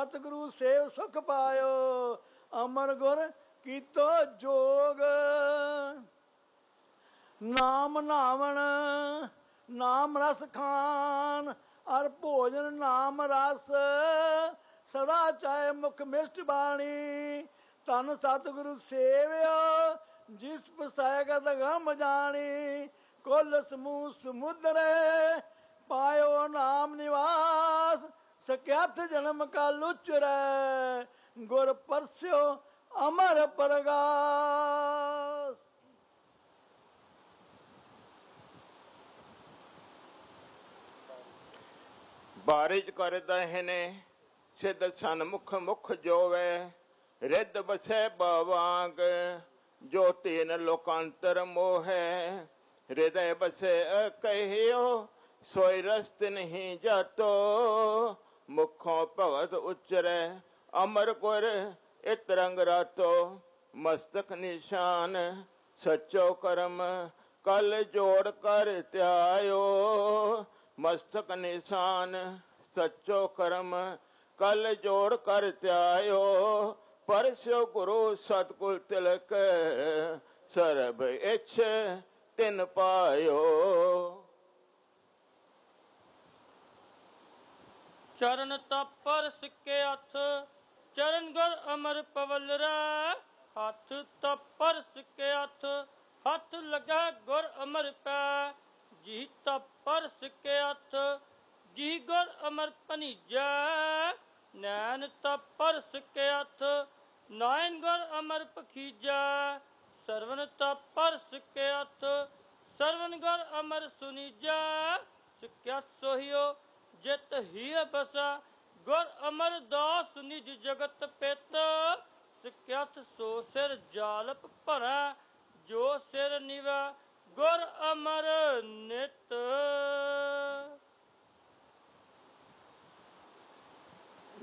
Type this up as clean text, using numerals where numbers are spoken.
सतगुरु save सुख पायो। अमर गुर कीतो जोग। नाम नावण नाम रस खान और भोजन नाम रस। सदा चाहे मुख मिष्ट बाणी। तन सतगुरु सेवियो जिस पसैगत गम जानी। कुल समूह समुद्र पायो नाम निवास। सकैथ जन्म का लुचरै गुर परस्यो अमर परगास। ਬਾਰਿਜ ਕਰ ਦਹਿਨੇ ਸਿੱਧ ਸਨਮੁਖ ਮੁਖ ਜੋਵੇ। ਰਿੱਧ ਬਸੈ ਬਾਵਾਂਗ ਜੋ ਤੀਨ ਲੋਕਾਂਤਰ ਮੋਹੈ। ਹਿਰਦੈ ਬਸੈ ਕਹਿਓ ਸੋਈ ਰਸਤ ਨਹੀਂ ਜਾਤੋ। ਮੁਖੋਂ ਭਗਤ ਉਚਰੈ ਅਮਰ ਗੁਰ ਇਤ ਰੰਗ ਰਾਤੋ। ਮਸਤਕ ਨਿਸ਼ਾਨ ਸੱਚੋ ਕਰਮ ਕਲ ਜੋੜ ਕਰ ਧਿਆਇਓ। ਮਸਤਕ ਨਿਸ਼ਾਨ ਸੱਚੋ ਕਰਮ ਕਲ ਜੋੜ ਕਰ ਧਿਆਇਓ। ਪਰਸਿਓ ਗੁਰੂ ਸਤਿਗੁਰ ਤਿਲਕ ਸਰਬ ਇੱਛ ਤਿਨ ਪਾਇਓ। ਚਰਨ ਤਪਰ ਸਿੱਕੇ ਹੱਥ ਚਰਨ ਗੁਰ ਅਮਰ ਪਵਲ ਰੇ। ਹੱਥ ਤਪਰ ਸਿੱਕੇ ਹੱਥ ਹੱਥ ਲਗਾ ਗੁਰ ਅਮਰ ਪੈ। ਜੀ ਤਪਰ ਸਿੱਕੇ ਹੱਥ ਜੀ ਗੁਰ ਅਮਰ ਭਨੀਜੈ। ਨੈਣ ਤਪਰ ਸਿੱਕੇ ਹੱਥ ਨਾਇਨ ਗੁਰ ਅਮਰ ਪਖੀਜੈ। ਸਰਵਨ ਤਪਰ ਸਿੱਕੇ ਹੱਥ ਸਰਵਨ ਗੁਰ ਅਮਰ ਸੁਨੀਜੈ। ਸਿੱਖਿਆ ਸੋਹੀਓ ਜਿਤ ਹੀ ਬਸਾ ਗੁਰ ਅਮਰ ਦਾਸ ਨਿਜ ਜਗਤ ਪਿਤ। ਸਿੱਖਿਅਤ ਸੋ ਸਿਰ ਜਾਲਪ ਭਰੈ ਜੋ ਸਿਰ ਨਿਵੈ ਗੁਰ ਅਮਰ ਨਿਤ।